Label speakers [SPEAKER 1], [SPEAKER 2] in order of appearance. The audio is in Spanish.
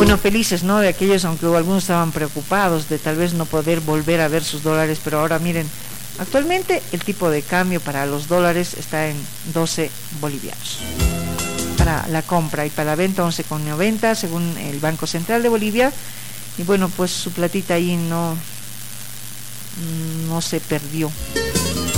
[SPEAKER 1] bueno, felices, ¿no? De aquellos, aunque algunos estaban preocupados de tal vez no poder volver a ver sus dólares, pero ahora miren, actualmente el tipo de cambio para los dólares está en 12 bolivianos. Para la compra y para la venta 11,90 según el Banco Central de Bolivia. Y bueno, pues su platita ahí no se perdió.